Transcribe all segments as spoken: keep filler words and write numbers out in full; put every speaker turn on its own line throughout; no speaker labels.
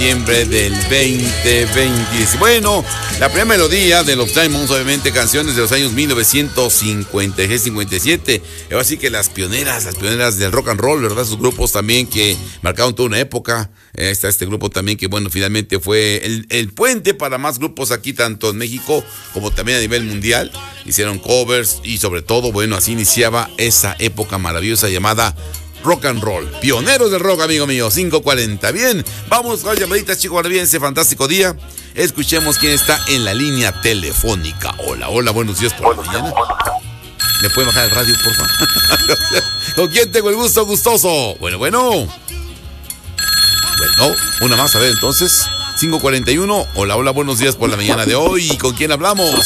noviembre del veinte veinte. Bueno, la primera melodía de los Diamonds, obviamente canciones de los años mil novecientos cincuenta y seis cincuenta y siete. Así que las pioneras, las pioneras del rock and roll, ¿verdad? Sus grupos también que marcaron toda una época. Eh, está este grupo también que, bueno, finalmente fue el, el puente para más grupos aquí, tanto en México como también a nivel mundial. Hicieron covers y sobre todo, bueno, así iniciaba esa época maravillosa llamada rock and roll. Pioneros del rock, amigo mío, cinco cuarenta. Bien, vamos con las llamaditas, chicos, ahora bien, ese fantástico día. Escuchemos quién está en la línea telefónica. Hola, hola, buenos días por la mañana. ¿Me puede bajar el radio, por favor? ¿Con quién tengo el gusto, gustoso? Bueno, bueno. Bueno, una más, a ver, entonces. cinco cuarenta y uno. Hola, hola, buenos días por la mañana de hoy. ¿Con quién hablamos?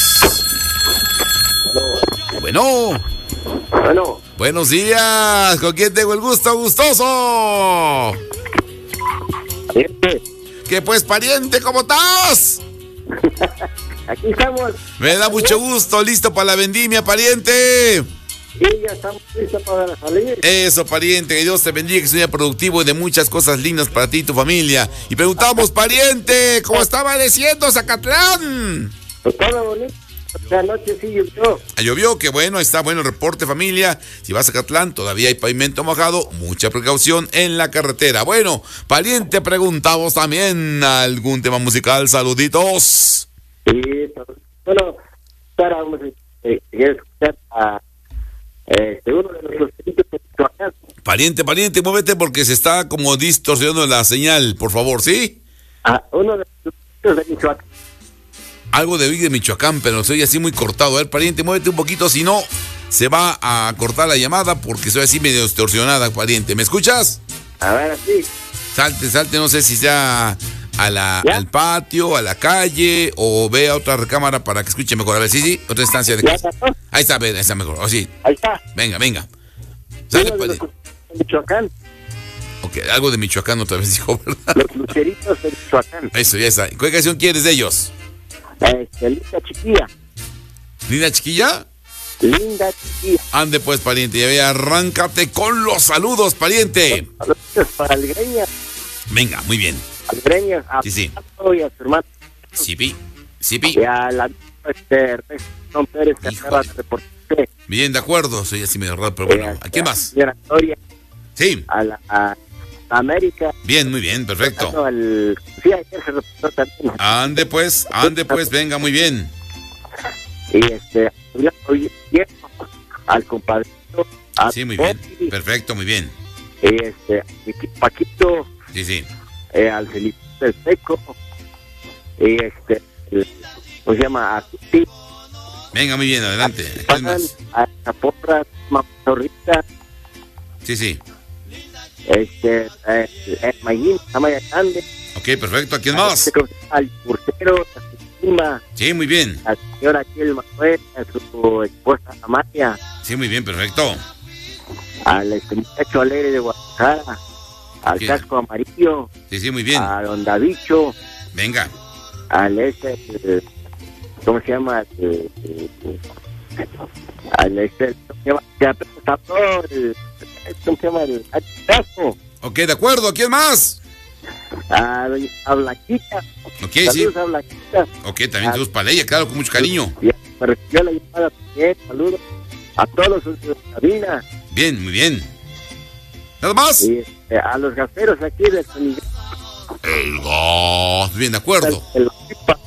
Bueno.
Bueno.
Buenos días. ¿Con quién tengo el gusto, gustoso?
Pariente.
¿Qué pues, pariente? ¿Cómo estás?
Aquí estamos.
Me da mucho gusto. Listo para la vendimia, pariente.
Sí, ya estamos listos para salir.
Eso, pariente. Que Dios te bendiga, que sea día y de muchas cosas lindas para ti y tu familia. Y preguntamos, pariente, ¿cómo está amaneciendo Zacatlán?
Pues todo bonito. La noche sí llovió.
Ah, llovió, qué bueno, está bueno el reporte, familia. Si vas a Zacatlán, todavía hay pavimento mojado, mucha precaución en la carretera. Bueno, pariente, preguntamos también algún tema musical, saluditos.
Sí, bueno, ahora vamos a eh, escuchar a eh, uno de los luceritos de Michoacán.
Pariente, pariente, muévete porque se está como distorsionando la señal, por favor, ¿sí?
A uno de los luceritos de Michoacán.
Algo de de Michoacán, pero soy así muy cortado. A ver, pariente, muévete un poquito, si no, se va a cortar la llamada porque soy así medio distorsionada, pariente. ¿Me escuchas?
A ver, así.
Salte, salte, no sé si sea a la, al patio, a la calle, o ve a otra recámara para que escuche mejor. A ver, sí, sí, otra instancia de casa. Ahí está, ahí está mejor, así.
Ahí está.
Venga, venga. Sale,
pariente. Michoacán.
Ok, algo de Michoacán otra vez dijo, ¿verdad?
Los luceritos de Michoacán.
Eso, ya está. ¿Qué canción quieres de ellos?
Este, linda chiquilla.
¿Linda chiquilla?
Linda chiquilla.
Ande pues, pariente, ya ve, arráncate con los saludos, pariente.
Saludos para Algreña.
Venga, muy bien.
Algreña, a
sí, sí.
y a su hermano.
Sipi, Sipi.
Y a la este, Don Pérez, que acaba de reportarse.
Bien, de acuerdo, soy así medio raro, pero bueno. ¿A quién más?
A Gloria.
Sí.
A la a América.
Bien, muy bien, perfecto.
Al, sí, ayer se reportó también.
Ande pues, ande pues, venga, muy bien.
Y este, al compadrito.
Sí, muy bien, perfecto, muy bien.
Y este, Paquito.
Sí, sí.
Eh, al Felipe del Seco. Y este, el, ¿cómo se llama? A Tuti.
Venga, muy bien, adelante.
A, a Zaporra, Mamazorrita.
Sí, sí.
Este, eh, el Mayín, Amaya Grande.
Ok, perfecto, ¿a quién más?
Este, al portero, a su prima.
Sí, muy bien.
Al señor Aquel Manuel, a su esposa Amaya.
Sí, muy bien, perfecto.
Al este muchacho alegre de Guadalajara. Al ¿Quién? Casco amarillo.
Sí, sí, muy bien.
A Don Davicho.
Venga.
Al ese, el, ¿cómo se llama? El, el, el, al este, ¿cómo se llama? El, ¿Cómo se llama? El Casco.
Ok, de acuerdo, ¿a quién más?
A, a Blanquita.
Ok,
saludos
sí.
a Blanquita.
Ok, también saludos para ella, claro, con mucho cariño.
Y me recibió la llamada también, saludos a todos los de la cabina.
Bien, muy bien. ¿Nada más?
Y eh, a los gaseros aquí de San Miguel.
El gas, bien, de acuerdo.
El, el,